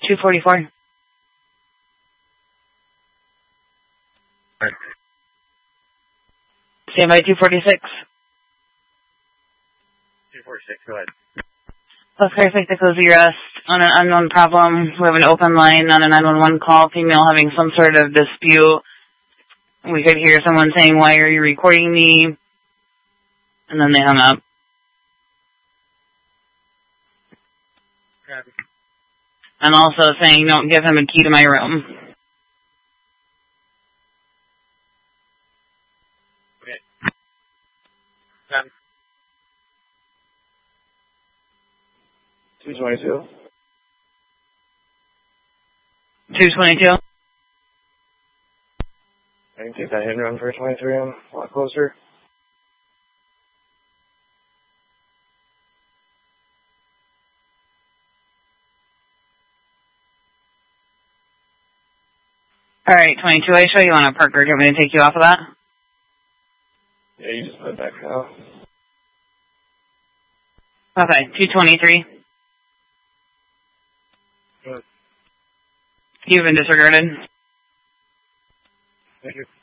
244. Right. Stand by 246. 246, go ahead. Plus Perfect, to close the arrest on an unknown problem. We have an open line on a 911 call, female having some sort of dispute. We could hear someone saying, "Why are you recording me?" And then they hung up. Copy. And also saying, "Don't give him a key to my room." Okay. Copy. 222. 222. I can take that hit and run for 23. I'm a lot closer. All right, 22. I show you on a Parker. Do you want me to take you off of that? Yeah, you just put it back now. Okay, 223. Good. You've been disregarded. Thank you.